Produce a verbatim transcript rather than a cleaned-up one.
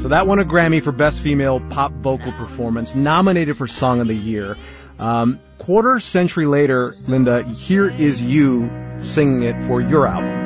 So that won a Grammy for Best Female Pop Vocal Performance, nominated for Song of the Year. Um, quarter century later, Linda, here is you singing it for your album.